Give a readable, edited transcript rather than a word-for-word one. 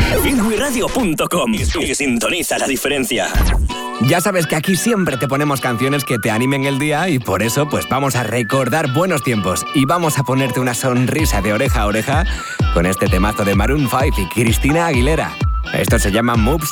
FinWeRadio.com y sintoniza la diferencia. Ya sabes que aquí siempre te ponemos canciones que te animen el día y por eso pues vamos a recordar buenos tiempos y vamos a ponerte una sonrisa de oreja a oreja con este temazo de Maroon 5 y Cristina Aguilera. Esto se llama Moves